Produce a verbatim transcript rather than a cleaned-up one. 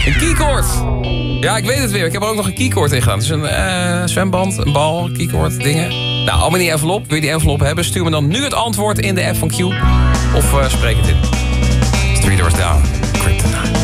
Een keycord. Ja, ik weet het weer. Ik heb er ook nog een keycord in gedaan. Dus een uh, zwemband, een bal, keycord, dingen. Nou, allemaal in die envelop. Wil je die envelop hebben? Stuur me dan nu het antwoord in de app van Q. Of uh, spreek het in. Three Doors Down. Kryptonite.